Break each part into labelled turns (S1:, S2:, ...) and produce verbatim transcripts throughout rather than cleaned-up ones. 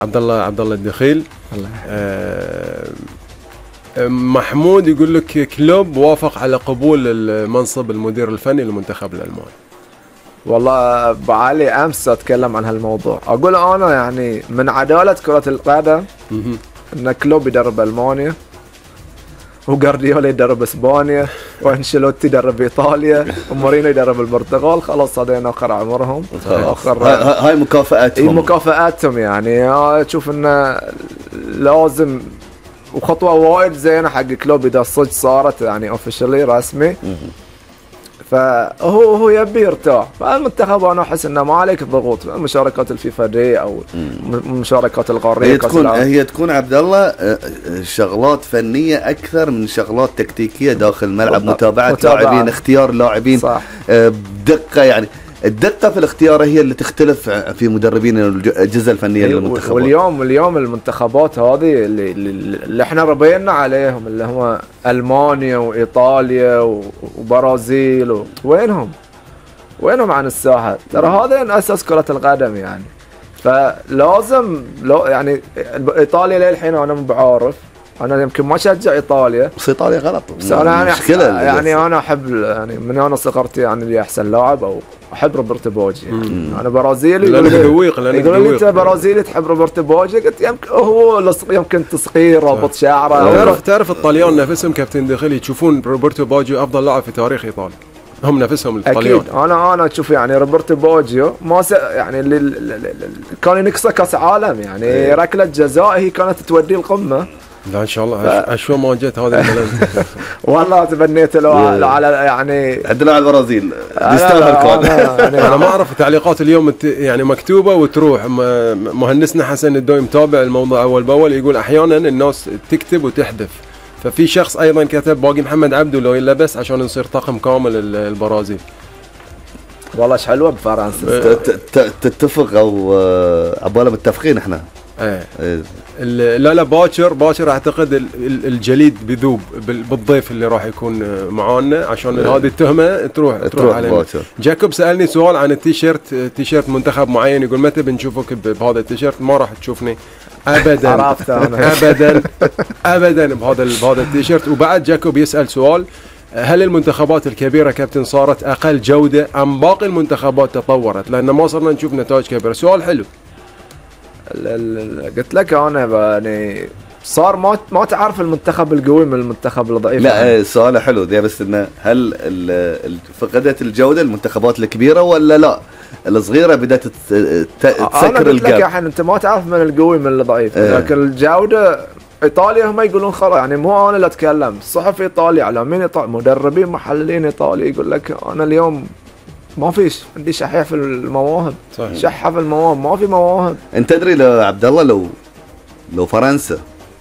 S1: عبد الله عبد الله الدخيل.
S2: الله
S1: آه محمود يقول لك كلوب وافق على قبول المنصب المدير الفني للمنتخب الالماني.
S2: والله ابو علي امس اتكلم عن هالموضوع، اقول انا يعني من عداله كره القدم ان كلوب يدرب المانيا، وغارديولا يدرب اسبانيا، وانشيلوتي يدرب ايطاليا، ومورينو يدرب البرتغال. خلاص هذين اخر عمرهم،
S3: اخر هاي مكافآتهم.
S2: اي مكافآتهم يعني. اشوف انه لازم، وخطوه وايد زينه حق كلوب اذا صدق صارت يعني اوفيشلي رسمي. فهو هو يبي يرتاح. فالمنتخب انا احس انه ما عليك ضغوط مشاركات الفيفا دي او مشاركات القاريه.
S3: هي تكون هي تكون عبد الله شغلات فنيه اكثر من شغلات تكتيكيه داخل الملعب، متابعه لاعبين، اختيار لاعبين بدقه. يعني الدقه في الاختيار هي اللي تختلف في مدربين الجزء الفنيه للمنتخبات.
S2: واليوم واليوم المنتخبات هذه اللي, اللي احنا ربينا عليهم اللي هم المانيا وايطاليا وبرازيل، وينهم وينهم عن الساحه؟ ترى هذا اساس كره القدم يعني. فلازم لو يعني ايطاليا للحين انا مو بعارف، انا يمكن ما اشجع ايطاليا،
S3: بس ايطاليا غلط.
S2: بس انا يعني مشكلة يعني انا احب يعني من انا صغرت يعني اللي احسن لاعب او احب روبرتو باجي يعني. انا برازيلي
S1: يقول لي
S2: يقول لي انت برازيلي تحب روبرتو باجي، قلت يمكن هو يمكن تصغير رابط شعره.
S1: تعرف تعرف الطليان نفسهم كابتن دخيل يشوفون روبرتو باجيو افضل لاعب في تاريخ ايطاليا، هم نفسهم الطليان.
S2: اكيد انا انا اشوف يعني روبرتو باجيو ما س... يعني اللي كان ينقصه كاس عالم يعني. ركله جزاء هي كانت توديه القمه.
S1: لا ان شاء الله. اشوى ما جت هذا البلد.
S2: والله تبنيت له على يعني
S3: عندنا على البرازيل يستاهل الكود.
S1: انا ما اعرف تعليقات اليوم يعني مكتوبه وتروح. مهندسنا حسن الدوي متابع الموضوع اول باول، يقول احيانا الناس تكتب وتحذف. ففي شخص ايضا كتب باقي محمد عبده لو يلبس عشان نصير طاقم كامل البرازيل.
S2: والله ايش حلوه بفرنسا.
S3: تتفق او عباله متفقين احنا؟
S1: ايه لا لا باكر باكر اعتقد الجليد بذوب بالضيف اللي راح يكون معانا عشان هذه التهمه تروح تروح علينا. جاكوب سالني سؤال عن التيشيرت، تيشيرت منتخب معين، يقول متى بنشوفك بهذا التيشيرت؟ ما راح تشوفني ابدا.
S2: عرفت انا
S1: ابدا ابدا بهذا بهذا التيشيرت. وبعد جاكوب يسال سؤال، هل المنتخبات الكبيره كابتن صارت اقل جوده ام باقي المنتخبات تطورت؟ لان ما صرنا نشوف نتائج كبيره. سؤال حلو.
S2: قلت لك انا يعني صار ما ما تعرف المنتخب القوي من المنتخب الضعيف.
S3: لا السؤال حلو ده، بس انه هل فقدت الجوده المنتخبات الكبيره ولا لا الصغيره بدات تسكر الجاب؟
S2: لك الحين انت ما تعرف من القوي من الضعيف. اه. لكن الجوده ايطاليا هم يقولون خلاص يعني مو انا اللي اتكلم، صحف ايطاليا اعلاميين ايطاليا مدربين محللين ايطالي يقول لك انا اليوم ما فيش عندي شحيح في المواهب. صحيح. شحة في المواهب، ما في مواهب.
S3: انت تدري لو عبد الله لو لو فرنسا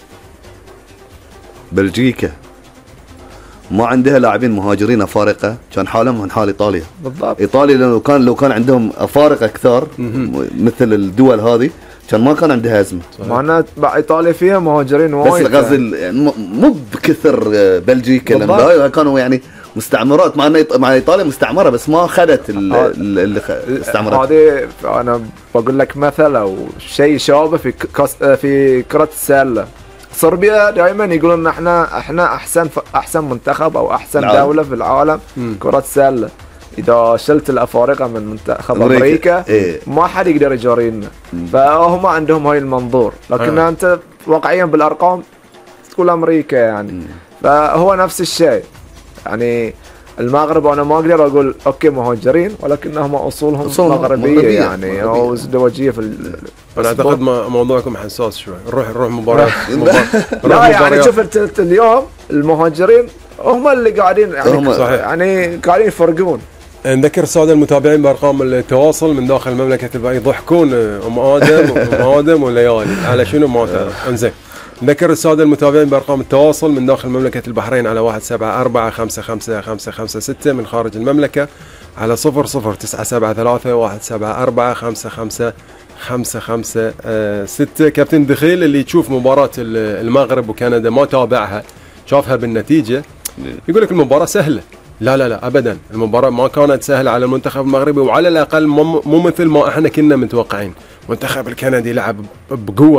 S3: بلجيكا ما عندها لاعبين مهاجرين افارقه كان حالهم من حال ايطاليا.
S2: بالضبط.
S3: ايطاليا لو كان لو كان عندهم افارقه كثار مثل الدول هذه كان ما كان عندها ازمه.
S2: معناته ايطاليا فيها مهاجرين وايد،
S3: بس الغزل مو بكثر بلجيكا لما كانوا يعني مستعمرات. مع مع ايطاليا مستعمره بس ما اخذت اللي استعمرت.
S2: هذه انا بقول لك مثل او شيء شابه في في كره السله. صربيا دائما يقولون احنا احنا احسن احسن منتخب او احسن العالم. دوله في العالم م. كره السله. اذا شلت الافارقه من منتخب امريكا, أمريكا. إيه؟ ما حد يقدر يجارينا. فهم عندهم هاي المنظور، لكن آه. انت واقعيا بالارقام تقول امريكا يعني. م. فهو نفس الشيء يعني. المغرب انا ما اقدر اقول اوكي مهاجرين، ولكنهم اصولهم مغربيه, مغربية يعني او ازدواجيه في
S1: انا اعتقد موضوعكم حساس شوي. نروح نروح مباراه.
S2: لا يعني شوف انت اليوم المهاجرين هم اللي قاعدين يعني يعني قاعدين يفرقون.
S1: نذكر الساده المتابعين بارقام التواصل من داخل المملكه البحرين. يضحكون ام ادم وام ادم وليالي على شنو ما تعرف. انزين نذكر السادة المتابعين بأرقام التواصل من داخل مملكة البحرين على واحد سبعة أربعة خمسة خمسة خمسة خمسة ستة، من خارج المملكة على صفر صفر تسعة سبعة ثلاثة واحد سبعة أربعة خمسة خمسة خمسة خمسة ستة. كابتن دخيل اللي يشوف مباراة المغرب وكندا ما تابعها شافها بالنتيجة يقول لك المباراة سهلة. لا لا لا ابدا، المباراه ما كانت سهله على المنتخب المغربي، وعلى الاقل مو مثل ما احنا كنا متوقعين. المنتخب الكندي لعب بقوه